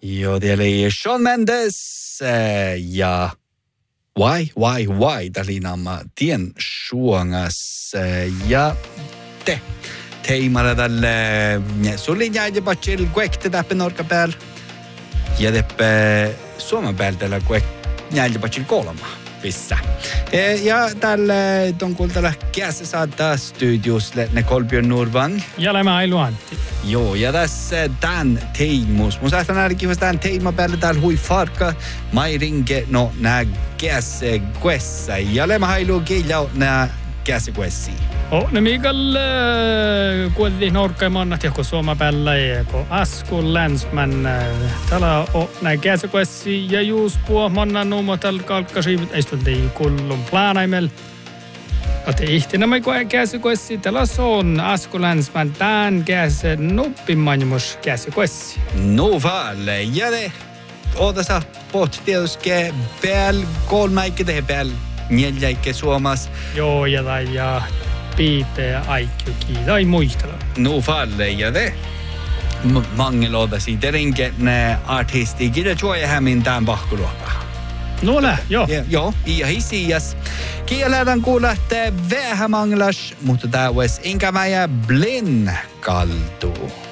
Joo, siellä oli Shawn Mendes ja Why, talinamma tien suongas ja teimara tälle sulin jäi patsil kuekte täppe norka pääl ja teppe Suomen pääl tällä jäi patsil kolma missä. Ja tälle ton kultalla käsi saada studiosle ne Kolbjörn Nordvang. Ja lämä Ailu Antti. Joo, ja tässä tämän teimus. Mun sähtän ainakin vasta tämän teima päälle täällä hui farka. Mai ringe no nää käsi kuessa. Ja lämä Ailu kiilau nää käsi kuessi. Ne Mikael kuulti norkkaimannat joku Suomen päällä ja kun Asku Länsman täällä on nää käsi kuessi ja juus puo manna nuumo tällä kalkkasiivit ei stulti kullun plaanaimel. Ote ihtinä mai käsi kuessi täällä on Asku Länsman tän käsi nuppimmanjumus käsi kuessi. No vaale, ja det odasa pohtiuske pääl kolmaike tehe pääl neljäike Suomas. Joo, ja Piipe Aikjuki tai muistella. No vaale, ja det mangelodasi terinke ne artisti kida joja hämin tämän pahkuluopa. No lä, joo. Joo, ja hisias. Kielän kuulla, että vähän manglas, mutta tämä olisi inkä mäjä blin kaltuu.